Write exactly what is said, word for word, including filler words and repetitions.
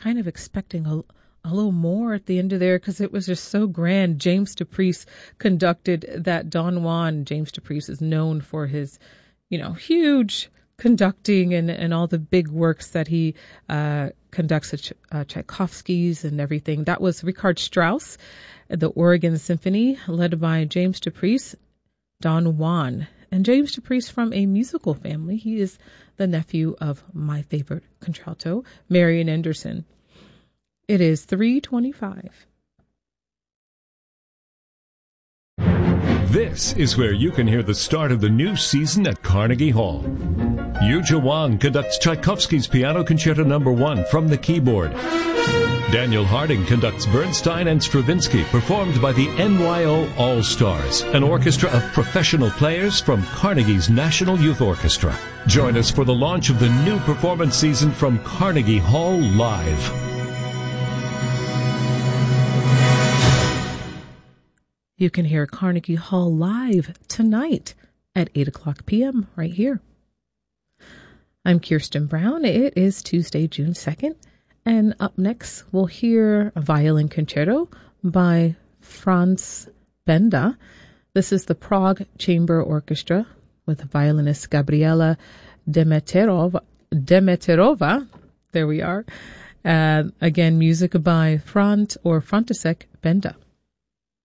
kind of expecting a, a little more at the end of there because it was just so grand. James DePriest conducted that Don Juan. James DePriest is known for his, you know, huge conducting and, and all the big works that he uh, conducts at uh, Tchaikovsky's and everything. That was Richard Strauss, the Oregon Symphony, led by James DePriest, Don Juan. And James DePriest from a musical family. He is the nephew of my favorite contralto, Marian Anderson. It is three twenty-five. This is where you can hear the start of the new season at Carnegie Hall. Yuja Wang conducts Tchaikovsky's Piano Concerto Number One from the keyboard. Daniel Harding conducts Bernstein and Stravinsky, performed by the N Y O All-Stars, an orchestra of professional players from Carnegie's National Youth Orchestra. Join us for the launch of the new performance season from Carnegie Hall Live. You can hear Carnegie Hall Live tonight at eight o'clock p.m. right here. I'm Kirsten Brown. It is Tuesday, June second. And up next, we'll hear a violin concerto by Franz Benda. This is the Prague Chamber Orchestra with violinist Gabriela Demeterova. Demeterova. There we are. Uh, again, music by Frant or František Benda.